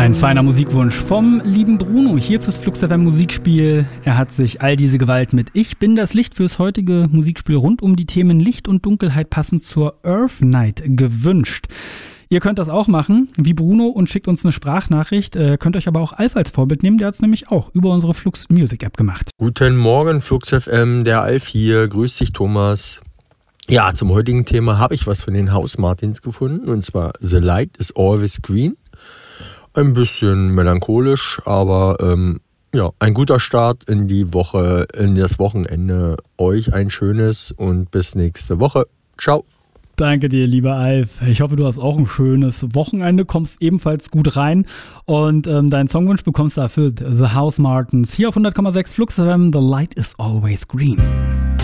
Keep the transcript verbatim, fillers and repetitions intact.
Ein feiner Musikwunsch vom lieben Bruno hier fürs Flux F M Musikspiel. Er hat sich all diese Gewalt mit Ich bin das Licht fürs heutige Musikspiel rund um die Themen Licht und Dunkelheit passend zur Earth Night gewünscht. Ihr könnt das auch machen, wie Bruno, und schickt uns eine Sprachnachricht. Äh, könnt euch aber auch Alf als Vorbild nehmen, der hat es nämlich auch über unsere Flux Music App gemacht. Guten Morgen, Flux F M, der Alf hier. Grüß dich, Thomas. Ja, zum heutigen Thema habe ich was von den House Martins gefunden, und zwar The Light is Always Green. Ein bisschen melancholisch, aber ähm, ja, ein guter Start in die Woche, in das Wochenende. Euch ein schönes und bis nächste Woche. Ciao. Danke dir, lieber Alf. Ich hoffe, du hast auch ein schönes Wochenende, kommst ebenfalls gut rein und ähm, deinen Songwunsch bekommst du dafür The House Martins. Hier auf hundert Komma sechs Flux F M, The Light is Always Green.